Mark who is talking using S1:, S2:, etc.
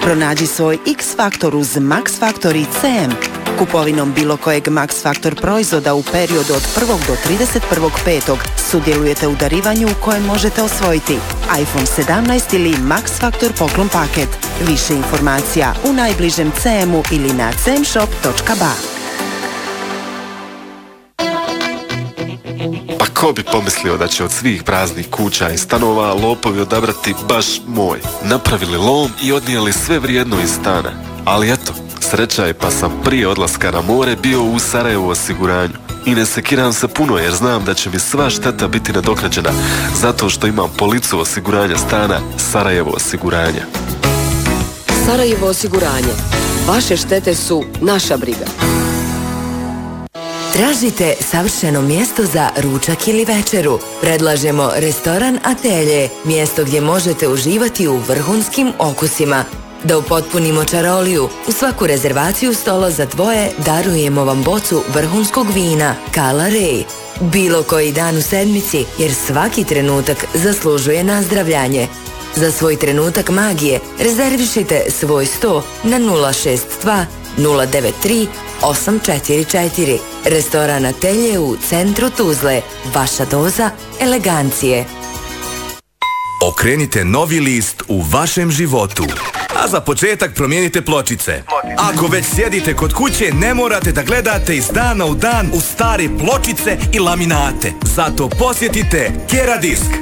S1: Pronađi svoj X Faktor uz Max Factor i CM. Kupovinom bilo kojeg Max Factor proizvoda u periodu od 1. do 31.5. sudjelujete u darivanju u kojem možete osvojiti iPhone 17 ili Max Factor poklon paket. Više informacija u najbližem CM-u ili na cmshop.ba.
S2: Pa ko bi pomislio da će od svih praznih kuća i stanova lopovi odabrati baš moj. Napravili lom i odnijeli sve vrijedno iz stana. Ali eto, sreća je pa sam prije odlaska na more bio u Sarajevo osiguranju. I ne sekiram se puno jer znam da će mi sva šteta biti nadoknađena zato što imam policu osiguranja stana Sarajevo osiguranja.
S3: Sarajevo osiguranje. Vaše štete su naša briga.
S4: Tražite savršeno mjesto za ručak ili večeru? Predlažemo restoran Atelje, mjesto gdje možete uživati u vrhunskim okusima. Da upotpunimo čaroliju, u svaku rezervaciju stola za dvoje darujemo vam bocu vrhunskog vina Kala Ray. Bilo koji dan u sedmici, jer svaki trenutak zaslužuje nazdravljanje. Za svoj trenutak magije rezervišite svoj sto na 062 093 844. Restoran Atelje u centru Tuzle. Vaša doza elegancije.
S5: Okrenite novi list u vašem životu. A za početak promijenite pločice. Ako već sjedite kod kuće, ne morate da gledate iz dana u dan u stare pločice i laminate. Zato posjetite Keradisk.